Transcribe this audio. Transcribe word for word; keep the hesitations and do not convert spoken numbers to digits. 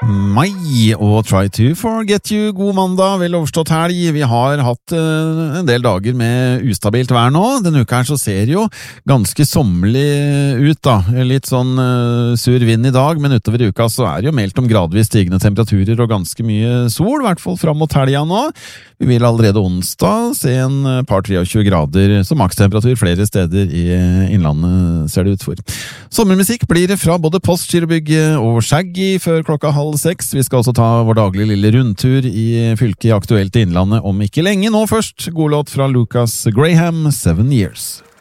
Mai og Try to Forget You. God mandag, vel overstått helg. Vi har hatt uh, en del dager med ustabilt vær nå. Denne uka her så ser jo ganske sommerlig ut da. Litt sånn uh, sur vind i dag, men utover uka så er det jo meldt om gradvis stigende temperaturer og ganske mye sol, i hvert fall fram mot helga nå. Vi vil allerede onsdag se en par treogtjue grader som makstemperatur flere steder i innlandet, ser det ut for. Sommermusikk blir fra både Post, Skirobygg og Shaggy før klokka halv seks. Vi skal også ta vår daglige lille rundtur i fylket i aktuelt i innlandet om ikke lenge. Nå først, god låt fra Lucas Graham, Seven Years.